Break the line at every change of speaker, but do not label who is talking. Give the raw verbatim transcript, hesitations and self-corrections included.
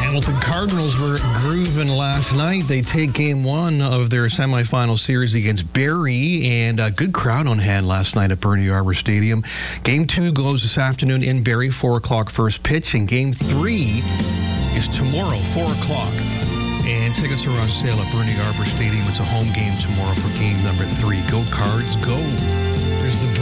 Hamilton Cardinals were grooving last night. They take game one of their semifinal series against Barrie, and a good crowd on hand last night at Bernie Arbor Stadium. Game two goes this afternoon in Barrie, four o'clock first pitch, and game three is tomorrow, four o'clock. And tickets are on sale at Bernie Arbor Stadium. It's a home game tomorrow for game number three. Go Cards, go. There's the